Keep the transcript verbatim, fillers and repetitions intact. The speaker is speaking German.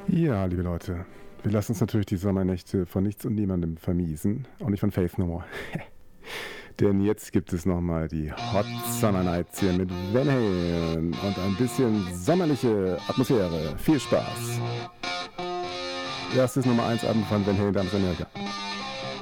Ja, liebe Leute, wir lassen uns natürlich die Sommernächte von nichts und niemandem vermiesen, auch nicht von Faith No More. Denn jetzt gibt es nochmal die Hot Summer Nights hier mit Van Halen und ein bisschen sommerliche Atmosphäre. Viel Spaß! Erstes Nummer eins Album von Van Halen, Damen und Herren.